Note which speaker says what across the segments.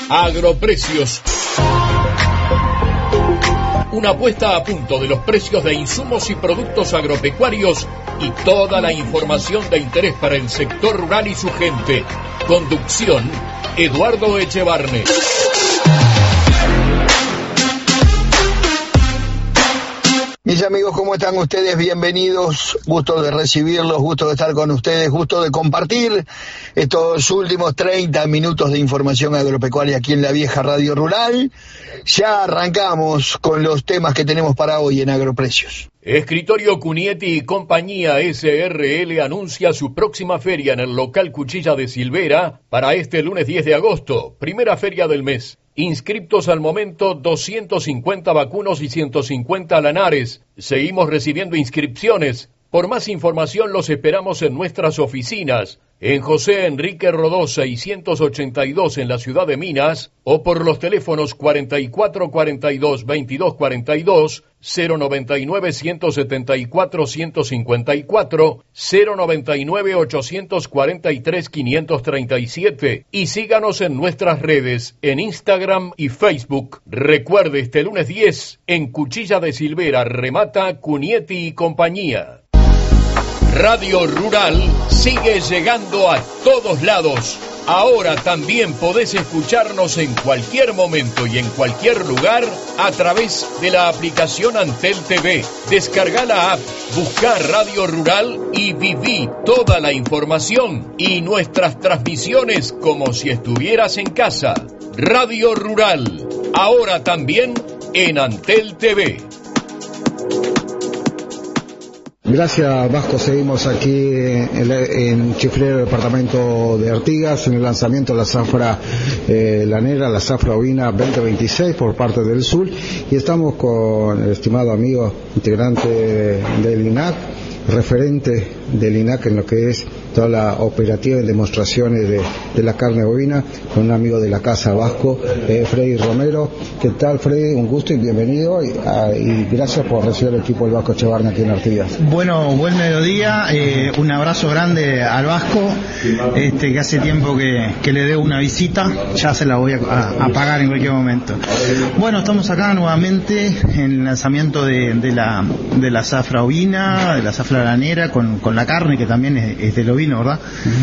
Speaker 1: Agroprecios. Una puesta a punto de los precios de insumos y productos agropecuarios y toda la información de interés para el sector rural y su gente. Conducción, Eduardo Echevarne.
Speaker 2: Mis amigos, ¿cómo están ustedes? Bienvenidos, gusto de recibirlos, gusto de estar con ustedes, gusto de compartir estos últimos 30 minutos de información agropecuaria aquí en la vieja Radio Rural. Ya arrancamos con los temas que tenemos para hoy en Agroprecios.
Speaker 1: Escritorio Cunietti y Compañía SRL anuncia su próxima feria en el local Cuchilla de Silvera para este lunes 10 de agosto, primera feria del mes. Inscriptos al momento 250 vacunos y 150 lanares. Seguimos recibiendo inscripciones. Por más información los esperamos en nuestras oficinas, en José Enrique Rodó 682 en la ciudad de Minas, o por los teléfonos 4442-2242, 099-174-154, 099-843-537, y síganos en nuestras redes, en Instagram y Facebook. Recuerde, este lunes 10, en Cuchilla de Silvera, remata Cunietti y Compañía. Radio Rural sigue llegando a todos lados. Ahora también podés escucharnos en cualquier momento y en cualquier lugar a través de la aplicación Antel TV. Descarga la app, buscá Radio Rural y viví toda la información y nuestras transmisiones como si estuvieras en casa. Radio Rural, ahora también en Antel TV.
Speaker 3: Gracias, Vasco. Seguimos aquí en Chiflero, departamento de Artigas, en el lanzamiento de la zafra lanera, la zafra ovina 2026 por parte del sur, y estamos con el estimado amigo integrante del INAC, referente del INAC en lo que es toda la operativa y demostraciones de la carne bovina, con un amigo de la casa Vasco, Freddy Romero. ¿Qué tal, Freddy? Un gusto y bienvenido, y gracias por recibir el equipo del Vasco Echevarne aquí en Artigas.
Speaker 4: Bueno, buen mediodía, un abrazo grande al Vasco, que hace tiempo que le debo una visita, ya se la voy a pagar en cualquier momento. Bueno, estamos acá nuevamente en el lanzamiento de la zafra ovina, de la zafra lanera, con la carne, que también es del ovino, ¿verdad?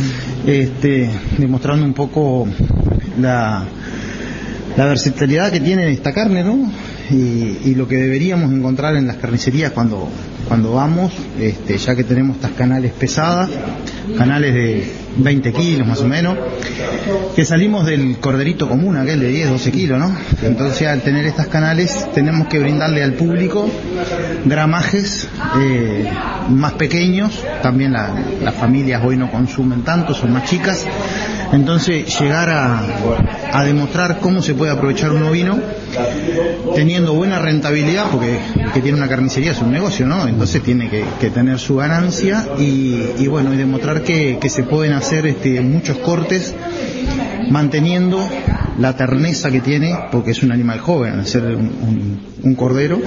Speaker 4: Demostrando un poco la versatilidad que tiene esta carne, ¿no? Y lo que deberíamos encontrar en las carnicerías cuando vamos, ya que tenemos estas canales pesadas, canales de 20 kilos más o menos, que salimos del corderito común, aquel de 10, 12 kilos, ¿no? Entonces, al tener estas canales, tenemos que brindarle al público gramajes más pequeños. También las familias hoy no consumen tanto, son más chicas. Entonces, llegar a demostrar cómo se puede aprovechar un ovino teniendo buena rentabilidad, porque el que tiene una carnicería es un negocio, ¿no? Entonces tiene que tener su ganancia y bueno, y demostrar que se pueden hacer muchos cortes manteniendo la terneza que tiene, porque es un animal joven, al ser un cordero,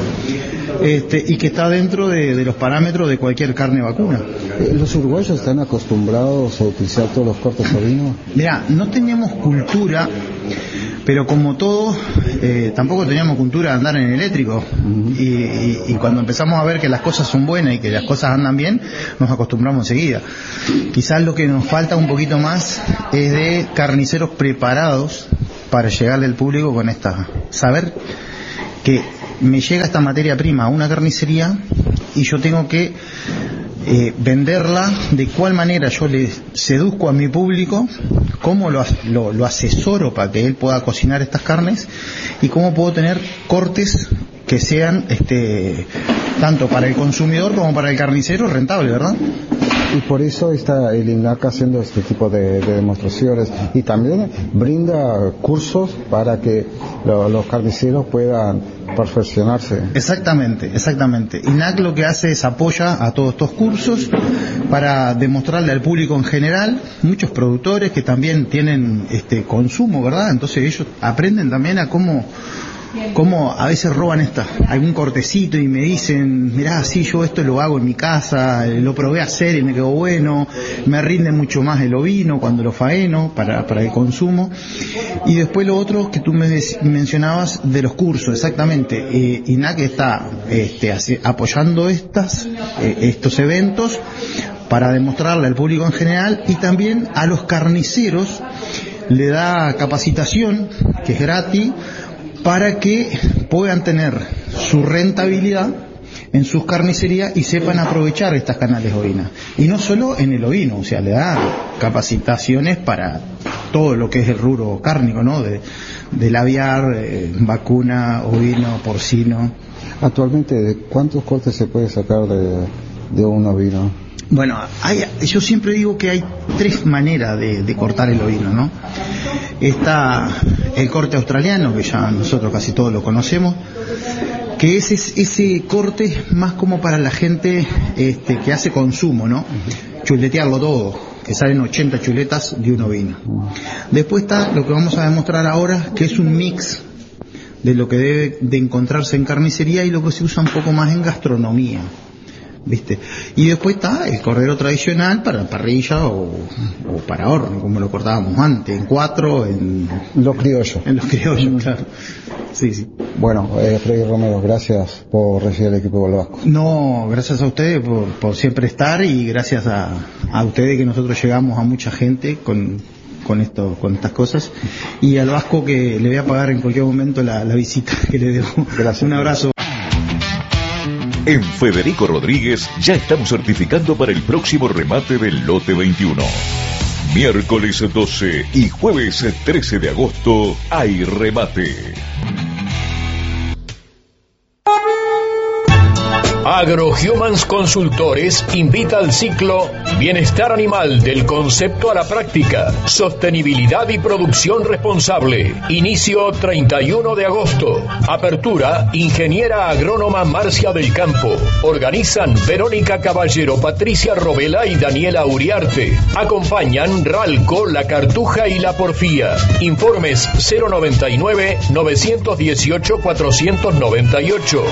Speaker 4: y que está dentro de los parámetros de cualquier carne vacuna.
Speaker 3: ¿Los uruguayos están acostumbrados a utilizar todos los cortes ovinos?
Speaker 4: Mirá, no teníamos cultura, pero como todo, tampoco teníamos cultura de andar en eléctrico, y cuando empezamos a ver que las cosas son buenas y que las cosas andan bien, nos acostumbramos enseguida. Quizás lo que nos falta un poquito más es de carniceros preparados para llegarle al público con saber que me llega esta materia prima a una carnicería y yo tengo que venderla, de cuál manera yo le seduzco a mi público, cómo lo asesoro para que él pueda cocinar estas carnes, y cómo puedo tener cortes que sean tanto para el consumidor como para el carnicero rentable, ¿verdad?
Speaker 3: Y por eso está el INAC haciendo este tipo de demostraciones, y también brinda cursos para que los carniceros puedan perfeccionarse.
Speaker 4: Exactamente. INAC lo que hace es apoya a todos estos cursos para demostrarle al público en general, muchos productores que también tienen consumo, ¿verdad? Entonces ellos aprenden también a cómo cómo a veces roban algún cortecito y me dicen, mirá, sí, yo esto lo hago en mi casa, lo probé a hacer y me quedó bueno, me rinde mucho más el ovino cuando lo faeno para el consumo. Y después lo otro que tú me mencionabas de los cursos, exactamente, INAC está apoyando estos eventos para demostrarle al público en general, y también a los carniceros le da capacitación, que es gratis, para que puedan tener su rentabilidad en sus carnicerías y sepan aprovechar estas canales ovinas. Y no solo en el ovino, o sea, le dan capacitaciones para todo lo que es el rubro cárnico, ¿no? Del aviar, vacuna, ovino, porcino.
Speaker 3: Actualmente, ¿cuántos cortes se puede sacar de un ovino?
Speaker 4: Bueno, yo siempre digo que hay 3 maneras de cortar el ovino, ¿no? Está el corte australiano, que ya nosotros casi todos lo conocemos, que ese corte es más como para la gente que hace consumo, ¿no? Chuletearlo todo, que salen 80 chuletas de un ovino. Después está lo que vamos a demostrar ahora, que es un mix de lo que debe de encontrarse en carnicería y lo que se usa un poco más en gastronomía, ¿viste? Y después está el cordero tradicional para parrilla o para horno, como lo cortábamos antes, en 4, en
Speaker 3: los criollos.
Speaker 4: En los criollos, claro. Sí.
Speaker 3: Bueno, Freddy Romero, gracias por recibir el equipo del Vasco.
Speaker 4: No, gracias a ustedes por siempre estar, y gracias a ustedes que nosotros llegamos a mucha gente con estas cosas, y al Vasco, que le voy a pagar en cualquier momento la visita que le debo.
Speaker 3: Gracias.
Speaker 4: Un abrazo.
Speaker 1: En Federico Rodríguez ya estamos certificando para el próximo remate del lote 21. Miércoles 12 y jueves 13 de agosto hay remate. AgroHumans Consultores invita al ciclo Bienestar Animal del concepto a la práctica, sostenibilidad y producción responsable. Inicio 31 de agosto. Apertura Ingeniera Agrónoma Marcia del Campo. Organizan Verónica Caballero, Patricia Robela y Daniela Uriarte. Acompañan Ralco, La Cartuja y La Porfía. Informes 099-918-498.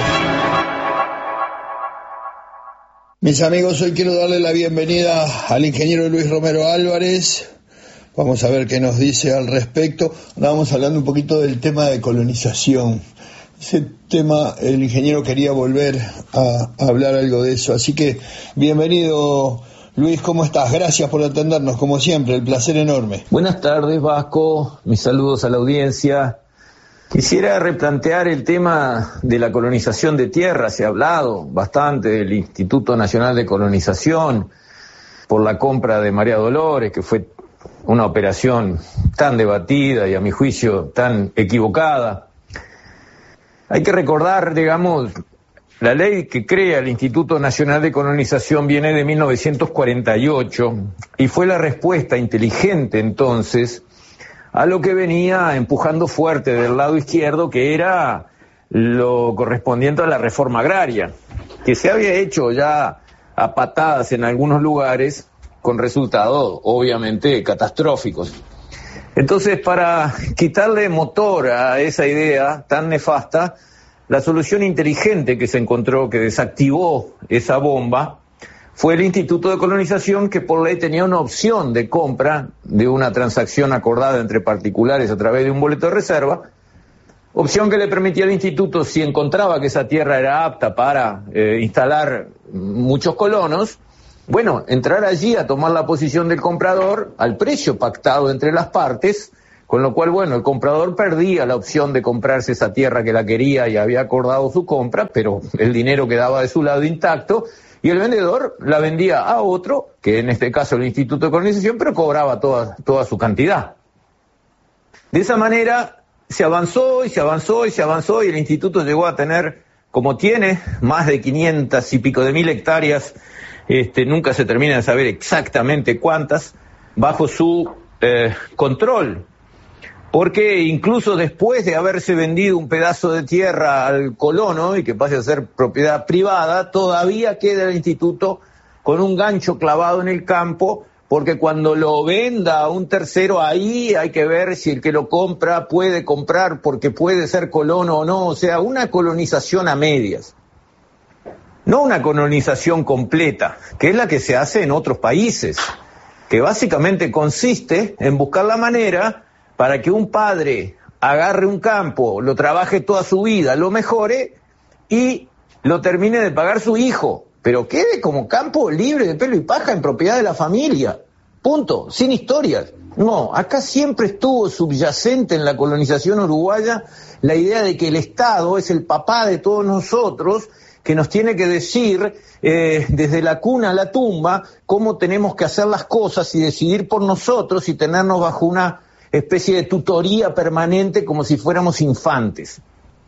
Speaker 2: Mis amigos, hoy quiero darle la bienvenida al ingeniero Luis Romero Álvarez. Vamos a ver qué nos dice al respecto. Estábamos hablando un poquito del tema de colonización. Ese tema, el ingeniero quería volver a hablar algo de eso. Así que, bienvenido, Luis, ¿cómo estás? Gracias por atendernos, como siempre, el placer enorme.
Speaker 5: Buenas tardes, Vasco. Mis saludos a la audiencia. Quisiera replantear el tema de la colonización de tierra. Se ha hablado bastante del Instituto Nacional de Colonización por la compra de María Dolores, que fue una operación tan debatida y, a mi juicio, tan equivocada. Hay que recordar, digamos, la ley que crea el Instituto Nacional de Colonización viene de 1948 y fue la respuesta inteligente entonces a lo que venía empujando fuerte del lado izquierdo, que era lo correspondiente a la reforma agraria, que se había hecho ya a patadas en algunos lugares, con resultados obviamente catastróficos. Entonces, para quitarle motor a esa idea tan nefasta, la solución inteligente que se encontró, que desactivó esa bomba, fue el Instituto de Colonización, que por ley tenía una opción de compra de una transacción acordada entre particulares a través de un boleto de reserva, opción que le permitía al instituto, si encontraba que esa tierra era apta para instalar muchos colonos, bueno, entrar allí a tomar la posición del comprador al precio pactado entre las partes, con lo cual, bueno, el comprador perdía la opción de comprarse esa tierra que la quería y había acordado su compra, pero el dinero quedaba de su lado intacto, y el vendedor la vendía a otro, que en este caso el Instituto de Colonización, pero cobraba toda su cantidad. De esa manera se avanzó y se avanzó y se avanzó, y el instituto llegó a tener, como tiene, más de 500 y pico de mil hectáreas, nunca se termina de saber exactamente cuántas, bajo su control. Porque incluso después de haberse vendido un pedazo de tierra al colono y que pase a ser propiedad privada, todavía queda el instituto con un gancho clavado en el campo porque cuando lo venda a un tercero, ahí hay que ver si el que lo compra puede comprar porque puede ser colono o no. O sea, una colonización a medias. No una colonización completa, que es la que se hace en otros países, que básicamente consiste en buscar la manera para que un padre agarre un campo, lo trabaje toda su vida, lo mejore y lo termine de pagar su hijo, pero quede como campo libre de pelo y paja en propiedad de la familia. Punto, sin historias. No, acá siempre estuvo subyacente en la colonización uruguaya la idea de que el Estado es el papá de todos nosotros, que nos tiene que decir desde la cuna a la tumba cómo tenemos que hacer las cosas y decidir por nosotros y tenernos bajo una especie de tutoría permanente como si fuéramos infantes.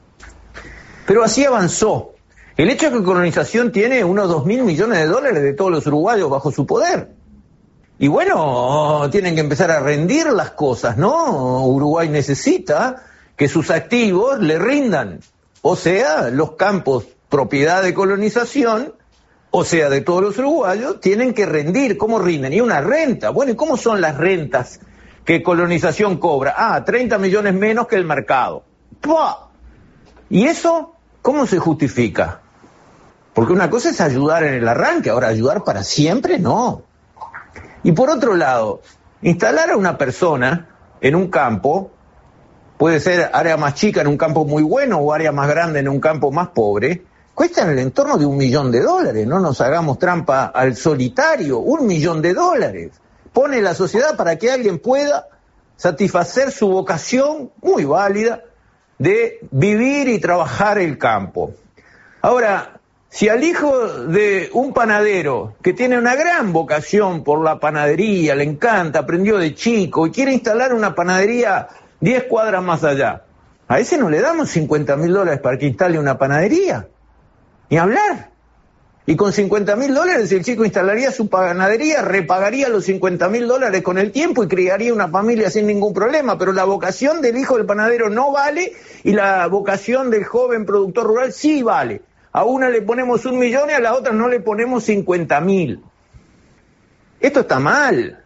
Speaker 5: Pero así avanzó. El hecho es que colonización tiene unos 2.000 millones de dólares de todos los uruguayos bajo su poder. Y bueno, tienen que empezar a rendir las cosas, ¿no? Uruguay necesita que sus activos le rindan. O sea, los campos propiedad de colonización, o sea, de todos los uruguayos, tienen que rendir. ¿Cómo rinden? Y una renta. Bueno, ¿y cómo son las rentas que colonización cobra? 30 millones menos que el mercado. ¡Pua! ¿Y eso cómo se justifica? Porque una cosa es ayudar en el arranque, ahora ayudar para siempre, no. Y por otro lado, instalar a una persona en un campo, puede ser área más chica en un campo muy bueno o área más grande en un campo más pobre, cuesta en el entorno de $1 millón, no nos hagamos trampa al solitario, $1 millón. Pone la sociedad para que alguien pueda satisfacer su vocación, muy válida, de vivir y trabajar el campo. Ahora, si al hijo de un panadero que tiene una gran vocación por la panadería, le encanta, aprendió de chico y quiere instalar una panadería 10 cuadras más allá, a ese no le damos $50.000 para que instale una panadería. Ni hablar. Y con $50.000 el chico instalaría su panadería, repagaría los $50.000 con el tiempo y criaría una familia sin ningún problema. Pero la vocación del hijo del panadero no vale y la vocación del joven productor rural sí vale. A una le ponemos $1 millón y a la otra no le ponemos 50.000. Esto está mal.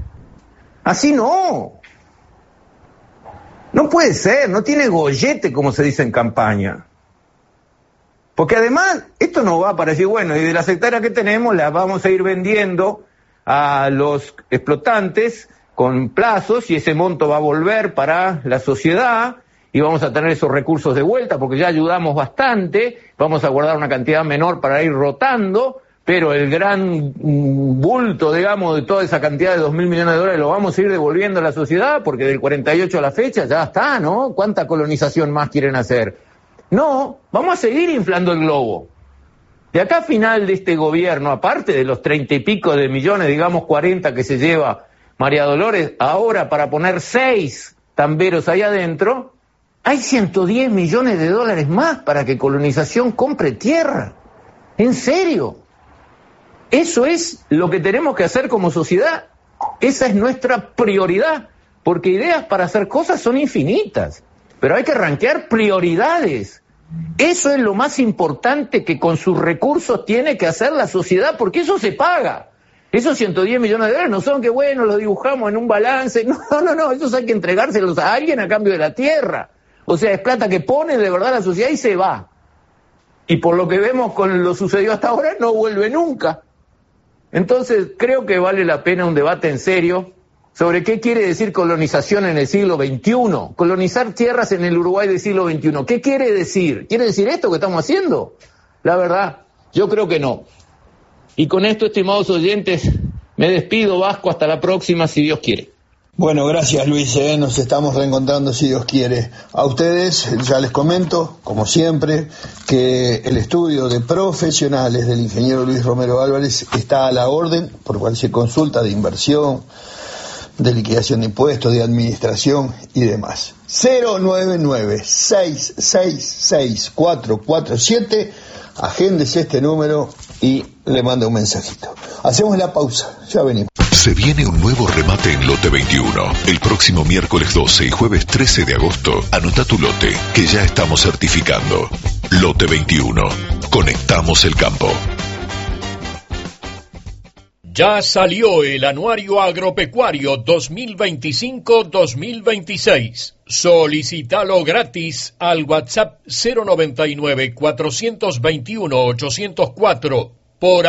Speaker 5: Así no. No puede ser, no tiene gollete, como se dice en campaña. Porque además, esto no va para decir, bueno, y de las hectáreas que tenemos las vamos a ir vendiendo a los explotantes con plazos y ese monto va a volver para la sociedad y vamos a tener esos recursos de vuelta porque ya ayudamos bastante, vamos a guardar una cantidad menor para ir rotando, pero el gran bulto, digamos, de toda esa cantidad de 2.000 millones de dólares lo vamos a ir devolviendo a la sociedad porque del 48 a la fecha ya está, ¿no? ¿Cuánta colonización más quieren hacer? No, vamos a seguir inflando el globo. De acá a final de este gobierno, aparte de los 30 y pico de millones, digamos 40 que se lleva María Dolores, ahora para poner 6 tamberos ahí adentro, hay 110 millones de dólares más para que colonización compre tierra. ¿En serio? Eso es lo que tenemos que hacer como sociedad. Esa es nuestra prioridad, porque ideas para hacer cosas son infinitas, pero hay que rankear prioridades. Eso es lo más importante que con sus recursos tiene que hacer la sociedad, porque eso se paga. Esos 110 millones de dólares no son que, bueno, los dibujamos en un balance. No, esos hay que entregárselos a alguien a cambio de la tierra. O sea, es plata que pone de verdad la sociedad y se va. Y por lo que vemos con lo sucedido hasta ahora, no vuelve nunca. Entonces, creo que vale la pena un debate en serio sobre qué quiere decir colonización en el siglo XXI. Colonizar tierras en el Uruguay del siglo XXI. ¿Qué quiere decir? ¿Quiere decir esto que estamos haciendo? La verdad, yo creo que no. Y con esto, estimados oyentes, me despido, Vasco, hasta la próxima, si Dios quiere.
Speaker 2: Bueno, gracias Luis, nos estamos reencontrando si Dios quiere. A ustedes ya les comento, como siempre, que el estudio de profesionales del ingeniero Luis Romero Álvarez está a la orden por cualquier consulta de inversión, de liquidación de impuestos, de administración y demás. 099-666-447, agéndese este número y le manda un mensajito. Hacemos la pausa, ya venimos.
Speaker 6: Se viene un nuevo remate en Lote 21. El próximo miércoles 12 y jueves 13 de agosto, anota tu lote, que ya estamos certificando. Lote 21. Conectamos el campo.
Speaker 1: Ya salió el Anuario Agropecuario 2025-2026. Solicítalo gratis al WhatsApp 099-421-804 por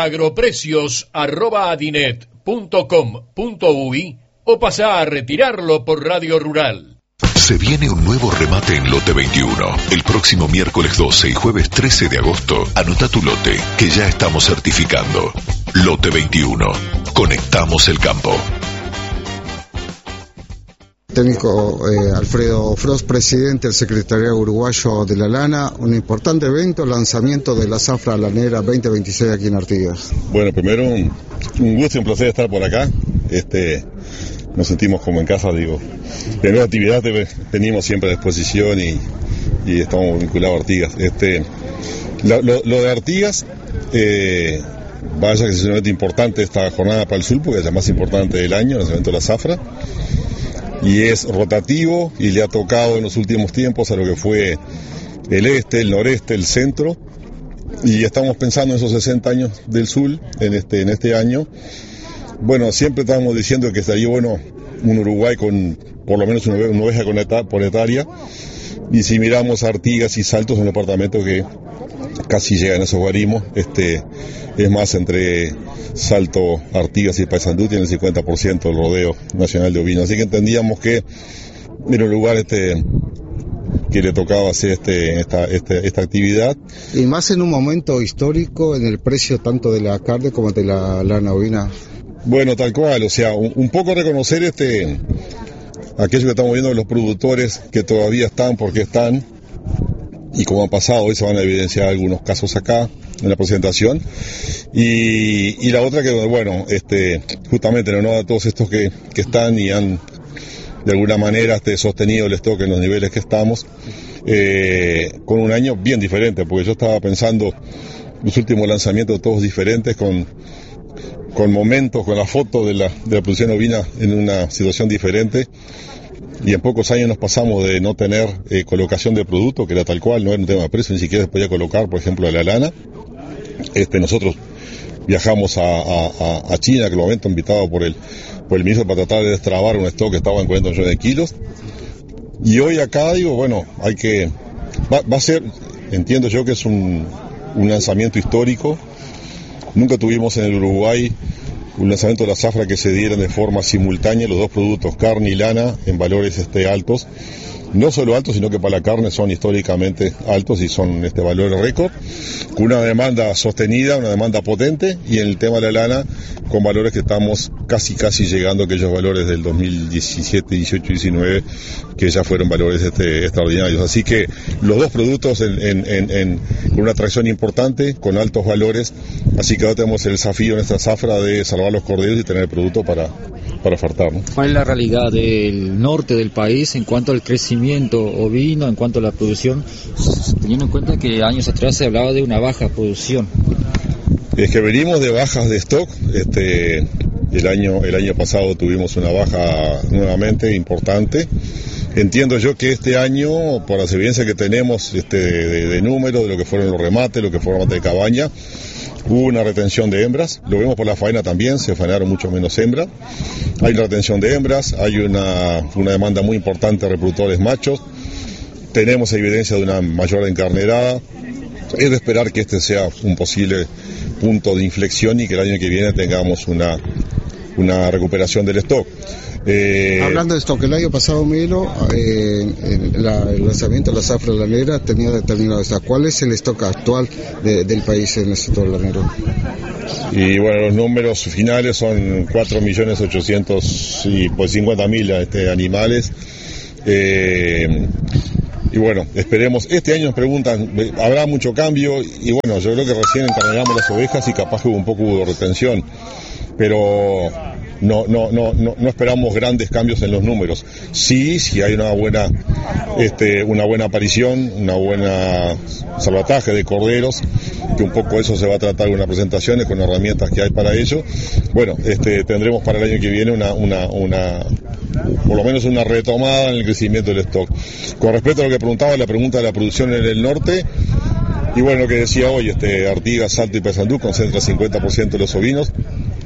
Speaker 1: agroprecios@adinet.com.uy o pasá a retirarlo por Radio Rural.
Speaker 6: Se viene un nuevo remate en Lote 21. El próximo miércoles 12 y jueves 13 de agosto, anota tu lote, que ya estamos certificando. Lote 21. Conectamos el campo.
Speaker 3: Técnico Alfredo Frost, presidente del Secretariado Uruguayo de la Lana, un importante evento, lanzamiento de la zafra lanera 2026 aquí en Artigas.
Speaker 7: Bueno, primero un gusto y un placer estar por acá. Nos sentimos como en casa, digo. De nueva actividad venimos siempre a disposición y estamos vinculados a Artigas. Lo de Artigas, vaya que es un evento importante esta jornada para el sur, porque es la más importante del año, el evento de la zafra. Y es rotativo y le ha tocado en los últimos tiempos a lo que fue el este, el noreste, el centro. Y estamos pensando en esos 60 años del sur en este año. Bueno, siempre estábamos diciendo que estaría bueno un Uruguay con por lo menos una oveja planetaria, y si miramos Artigas y Salto, es un departamento que casi llegan a esos guarismos. Es más, entre Salto, Artigas y Paysandú tiene el 50% del rodeo nacional de ovinos, así que entendíamos que era un lugar que le tocaba hacer esta actividad. Y más en un momento histórico en el precio tanto de la carne como de la lana ovina. Bueno, tal cual, o sea, un poco reconocer aquello que estamos viendo de los productores que todavía están porque están, y como ha pasado, hoy se van a evidenciar algunos casos acá en la presentación, y la otra que, bueno, justamente en honor a todos estos que están y han de alguna manera sostenido el stock en los niveles que estamos, con un año bien diferente, porque yo estaba pensando los últimos lanzamientos todos diferentes, con momentos, con la foto de la producción ovina en una situación diferente, y en pocos años nos pasamos de no tener colocación de producto, que era tal cual, no era un tema de precio, ni siquiera se podía colocar, por ejemplo, la lana. Nosotros viajamos a China, que en el momento invitado por el ministro, para tratar de destrabar un stock que estaba en 40 millones de kilos, y hoy acá digo, bueno, va a ser, entiendo yo que es un lanzamiento histórico. Nunca tuvimos en el Uruguay un lanzamiento de la zafra que se dieran de forma simultánea los dos productos, carne y lana, en valores altos. No solo altos, sino que para la carne son históricamente altos y son valores récord, con una demanda sostenida, una demanda potente, y en el tema de la lana, con valores que estamos casi llegando a aquellos valores del 2017, 18 y 19, que ya fueron valores extraordinarios. Así que los dos productos con una atracción importante, con altos valores, así que ahora tenemos el desafío en esta zafra de salvar los corderos y tener el producto para ofertar, ¿no?
Speaker 8: ¿Cuál es la realidad del norte del país en cuanto al crecimiento ovino, en cuanto a la producción, teniendo en cuenta que años atrás se hablaba de una baja producción?
Speaker 7: Es que venimos de bajas de stock. El año pasado tuvimos una baja nuevamente importante. Entiendo yo que este año, por las evidencias que tenemos de números, de lo que fueron los remates, lo que fue el remate de cabaña, hubo una retención de hembras. Lo vemos por la faena también, se faenaron mucho menos hembras. Hay una retención de hembras, hay una demanda muy importante de reproductores machos. Tenemos evidencia de una mayor encarnerada. Es de esperar que este sea un posible punto de inflexión y que el año que viene tengamos una recuperación del stock.
Speaker 3: Hablando de stock, el año pasado, Milo, el lanzamiento de la zafra lanera tenía determinado. ¿Cuál es el stock actual del país en el sector lanero?
Speaker 7: Y bueno, los números finales son 4.850.000 animales. Y bueno, esperemos. Este año nos preguntan, ¿habrá mucho cambio? Y bueno, yo creo que recién encarnamos las ovejas y capaz que hubo un poco de retención, pero no esperamos grandes cambios en los números. Sí hay una buena aparición, una buena salvataje de corderos, que un poco eso se va a tratar en unas presentaciones con herramientas que hay para ello. Bueno, tendremos para el año que viene por lo menos una retomada en el crecimiento del stock. Con respecto a lo que preguntaba, la pregunta de la producción en el norte, y bueno, lo que decía hoy, Artigas, Salto y Paysandú concentra 50% de los ovinos.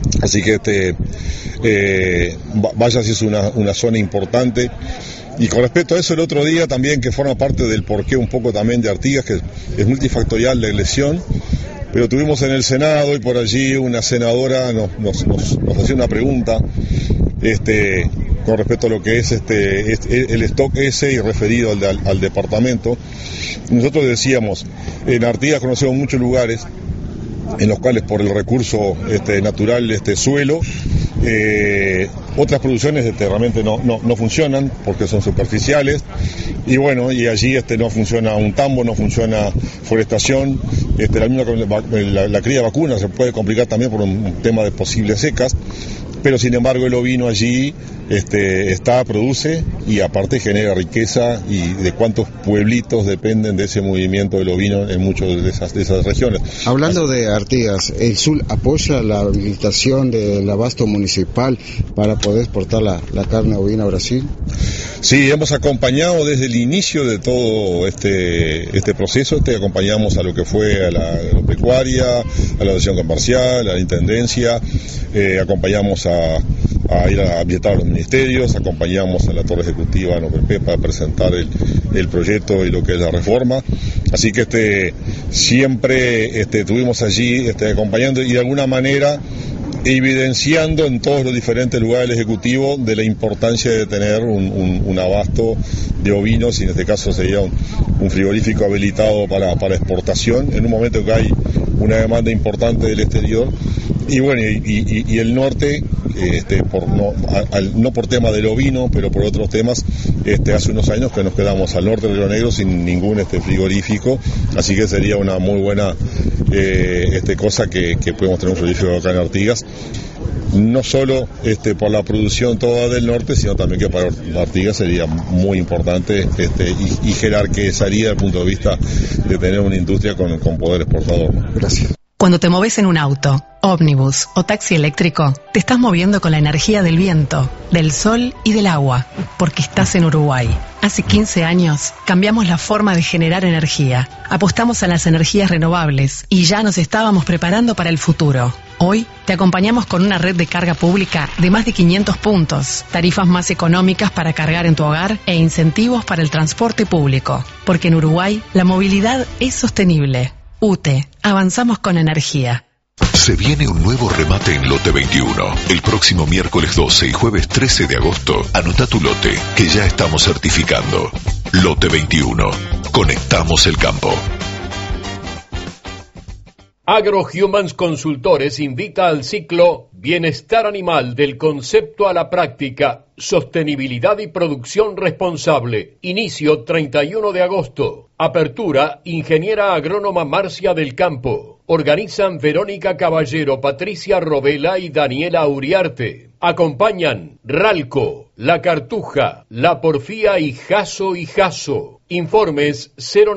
Speaker 7: Así que Vallas es una zona importante. Y con respecto a eso, el otro día también, que forma parte del porqué un poco también de Artigas, que es multifactorial la elección, pero tuvimos en el Senado y por allí una senadora nos hacía una pregunta con respecto a lo que es el stock ese y referido al departamento. Nosotros decíamos, en Artigas conocemos muchos lugares en los cuales por el recurso natural suelo, otras producciones realmente no funcionan porque son superficiales, y bueno, y allí no funciona un tambo, no funciona forestación, la cría de vacunas se puede complicar también por un tema de posibles secas, pero sin embargo el ovino allí produce y aparte genera riqueza, y de cuántos pueblitos dependen de ese movimiento del ovino en muchas de esas regiones.
Speaker 3: Hablando de Artigas, ¿el SUL apoya la habilitación del abasto municipal para poder exportar la carne ovina a Brasil?
Speaker 7: Sí, hemos acompañado desde el inicio de todo este proceso, acompañamos a lo que fue a la agropecuaria, a la asociación comercial, a la intendencia, acompañamos a ir a visitar a los ministerios, acompañamos a la torre ejecutiva en OPP para presentar el proyecto y lo que es la reforma, así que siempre estuvimos allí acompañando y de alguna manera evidenciando en todos los diferentes lugares del Ejecutivo de la importancia de tener un abasto de ovinos, y en este caso sería un frigorífico habilitado para exportación, en un momento que hay una demanda importante del exterior, y bueno, y el norte, no por tema del ovino, pero por otros temas, hace unos años que nos quedamos al norte del Río Negro sin ningún frigorífico, así que sería una muy buena cosa que podemos tener un frigorífico acá en Artigas, no solo por la producción toda del norte, sino también que para Artigas sería muy importante y jerarquizaría desde el punto de vista de tener una industria con poder exportador.
Speaker 3: Gracias.
Speaker 9: Cuando te moves en un auto, ómnibus o taxi eléctrico, te estás moviendo con la energía del viento, del sol y del agua, porque estás en Uruguay. Hace 15 años cambiamos la forma de generar energía, apostamos a las energías renovables y ya nos estábamos preparando para el futuro. Hoy te acompañamos con una red de carga pública de más de 500 puntos, tarifas más económicas para cargar en tu hogar e incentivos para el transporte público, porque en Uruguay la movilidad es sostenible. UTE, avanzamos con energía.
Speaker 6: Se viene un nuevo remate en Lote 21. El próximo miércoles 12 y jueves 13 de agosto, anota tu lote, que ya estamos certificando. Lote 21. Conectamos el campo.
Speaker 1: AgroHumans Consultores invita al ciclo Bienestar Animal del concepto a la práctica, sostenibilidad y producción responsable. Inicio 31 de agosto. Apertura Ingeniera Agrónoma Marcia del Campo. Organizan Verónica Caballero, Patricia Robela y Daniela Uriarte. Acompañan Ralco, La Cartuja, La Porfía y Jaso. Informes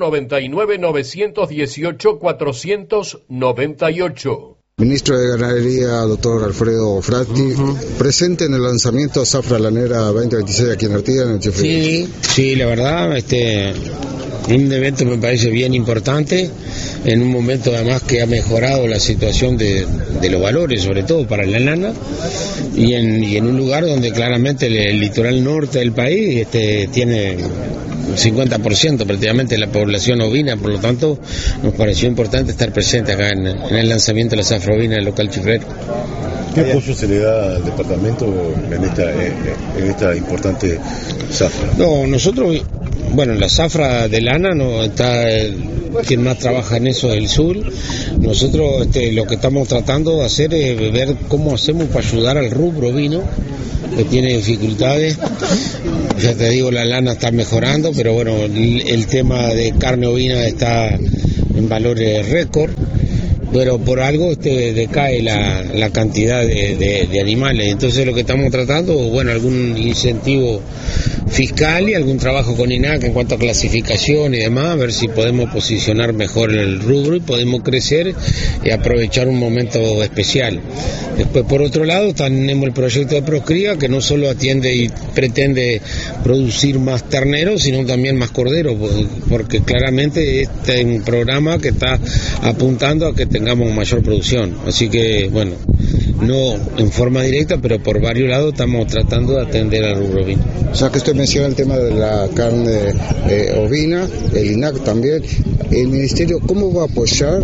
Speaker 1: 099-918-498.
Speaker 3: Ministro de Ganadería, doctor Alfredo Fratti, presente en el lanzamiento Zafra Lanera 2026 aquí en Artigas, en el Chifre.
Speaker 10: Sí, la verdad, un evento me parece bien importante, en un momento además que ha mejorado la situación de los valores, sobre todo para la lana, y en un lugar donde claramente el litoral norte del país tiene 50% prácticamente de la población ovina, por lo tanto nos pareció importante estar presente acá en el lanzamiento de la zafra ovina del local chifrero.
Speaker 11: ¿Qué apoyo se le da al departamento en esta importante zafra?
Speaker 10: No, nosotros, la zafra de lana no está, quien más trabaja en eso es el sur. Nosotros lo que estamos tratando de hacer es ver cómo hacemos para ayudar al rubro ovino, que tiene dificultades. Ya te digo, la lana está mejorando, pero bueno, el tema de carne ovina está en valores récord, pero por algo decae la cantidad de animales. Entonces lo que estamos tratando, algún incentivo fiscal y algún trabajo con INAC en cuanto a clasificación y demás, a ver si podemos posicionar mejor el rubro y podemos crecer y aprovechar un momento especial. Después, por otro lado, tenemos el proyecto de Proscría, que no solo atiende y pretende producir más terneros, sino también más corderos, porque claramente este es un programa que está apuntando a que tengamos mayor producción. Así que, no en forma directa, pero por varios lados estamos tratando de atender al rubro ovino.
Speaker 3: Ya que usted menciona el tema de la carne ovina, el INAC también, el Ministerio, ¿cómo va a apoyar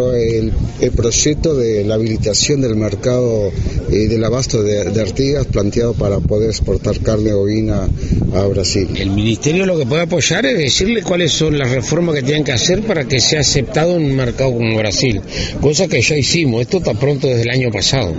Speaker 3: el proyecto de la habilitación del mercado del abasto de Artigas planteado para poder exportar carne ovina a Brasil?
Speaker 10: El Ministerio lo que puede apoyar es decirle cuáles son las reformas que tienen que hacer para que sea aceptado en un mercado como Brasil, cosa que ya hicimos. Esto está pronto desde el año pasado.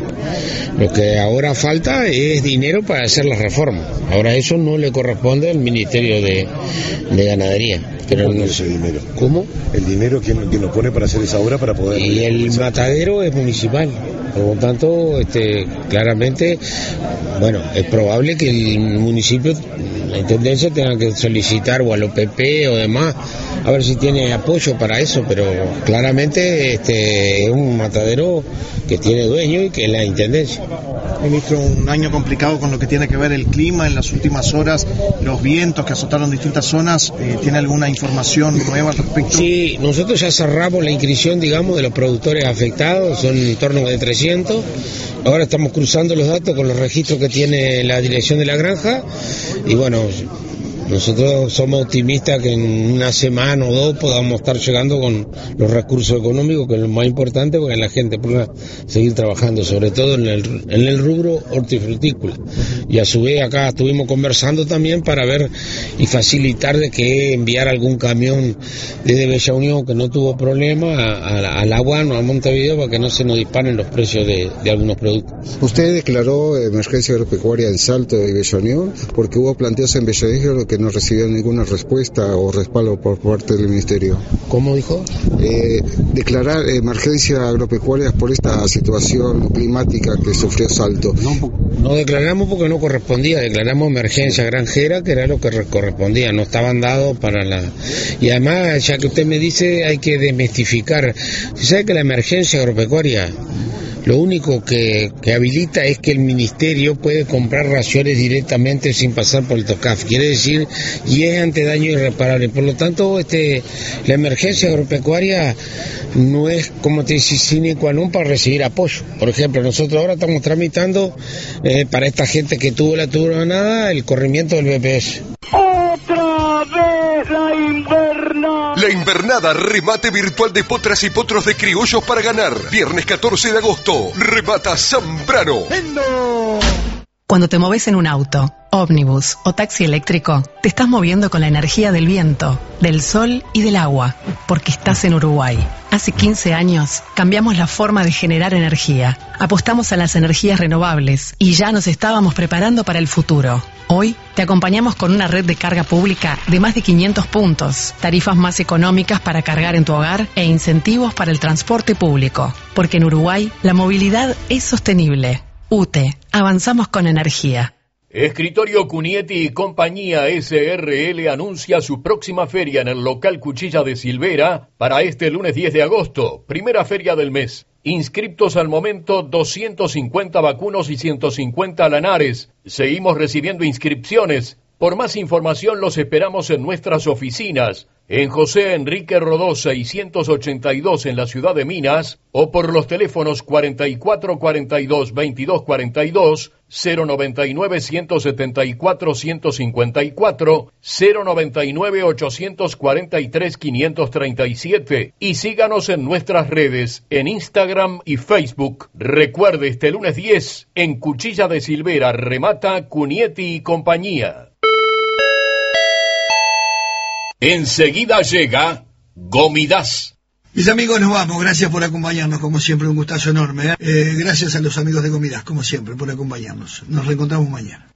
Speaker 10: Lo que ahora falta es dinero para hacer las reformas. Ahora eso no le corresponde al Ministerio de Ganadería. Pero
Speaker 11: ¿Cómo ese dinero?
Speaker 10: ¿Cómo?
Speaker 11: El dinero, ¿quién lo pone para hacer esa obra para poder...?
Speaker 10: Y el matadero es municipal. Por lo tanto, claramente, bueno, es probable que el municipio, la intendencia, tenga que solicitar o al OPP o demás, a ver si tiene apoyo para eso, pero claramente es un matadero que tiene dueño y que es la intendencia.
Speaker 12: Ministro, un año complicado con lo que tiene que ver el clima en las últimas horas, los vientos que azotaron distintas zonas. ¿Tiene alguna información nueva al respecto?
Speaker 10: Sí, nosotros ya cerramos la inscripción, digamos, de los productores afectados, son en torno de 300. Ahora estamos cruzando los datos con los registros que tiene la dirección de la granja y bueno, nosotros somos optimistas que en una semana o dos podamos estar llegando con los recursos económicos, que es lo más importante, porque la gente pueda seguir trabajando, sobre todo en el rubro hortifrutícola. Y a su vez acá estuvimos conversando también para ver y facilitar de que enviar algún camión desde Bella Unión, que no tuvo problema, al Aguano, a Montevideo, para que no se nos disparen los precios de algunos productos.
Speaker 3: Usted declaró emergencia agropecuaria en Salto y Bella Unión porque hubo planteos en Bella Unión que no recibieron ninguna respuesta o respaldo por parte del Ministerio.
Speaker 10: ¿Cómo dijo?
Speaker 3: Declarar emergencia agropecuaria por esta situación climática que sufrió Salto.
Speaker 10: No declaramos porque no correspondía, declaramos emergencia granjera, que era lo que correspondía, no estaban dados para la... Y además, ya que usted me dice, hay que desmistificar. ¿Se sabe que la emergencia agropecuaria lo único que habilita es que el Ministerio puede comprar raciones directamente sin pasar por el TOCAF? Quiere decir, y es ante daño irreparable. Por lo tanto, la emergencia agropecuaria no es, como te dice, sine qua non para recibir apoyo. Por ejemplo, nosotros ahora estamos tramitando para esta gente que tuvo la turbonada el corrimiento del BPS.
Speaker 13: ¡Otra vez la invernada!
Speaker 6: La invernada, remate virtual de potras y potros de criollos para ganar. Viernes 14 de agosto, remata Zambrano.
Speaker 9: Cuando te moves en un auto, ómnibus o taxi eléctrico, te estás moviendo con la energía del viento, del sol y del agua, porque estás en Uruguay. Hace 15 años cambiamos la forma de generar energía. Apostamos a las energías renovables y ya nos estábamos preparando para el futuro. Hoy te acompañamos con una red de carga pública de más de 500 puntos, tarifas más económicas para cargar en tu hogar e incentivos para el transporte público. Porque en Uruguay la movilidad es sostenible. UTE, avanzamos con energía.
Speaker 1: Escritorio Cunietti y Compañía SRL anuncia su próxima feria en el local Cuchilla de Silvera para este lunes 10 de agosto, primera feria del mes. Inscriptos al momento 250 vacunos y 150 lanares. Seguimos recibiendo inscripciones. Por más información los esperamos en nuestras oficinas, en José Enrique Rodó 682 en la ciudad de Minas, o por los teléfonos 4442-2242, 099-174-154, 099-843-537, y síganos en nuestras redes, en Instagram y Facebook. Recuerde, este lunes 10, en Cuchilla de Silvera, remata Cunietti y Compañía. Enseguida llega Gomidas.
Speaker 2: Mis amigos, nos vamos. Gracias por acompañarnos, como siempre, un gustazo enorme. Gracias a los amigos de Gomidas, como siempre, por acompañarnos. Nos reencontramos mañana.